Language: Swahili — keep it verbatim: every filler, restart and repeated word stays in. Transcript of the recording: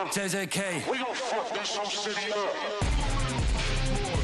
J J K. We gon' fuck this whole city up.